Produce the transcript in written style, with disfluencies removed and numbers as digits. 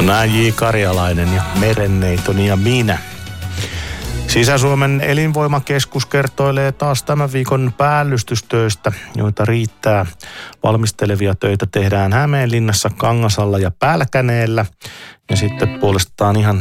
Näin J. Karjalainen ja Merenneitoni ja minä. Sisä-Suomen elinvoimakeskus kertoilee taas tämän viikon päällystystöistä, joita riittää. Valmistelevia töitä tehdään Hämeenlinnassa, Kangasalla ja Pälkäneellä. Ja sitten puolestaan ihan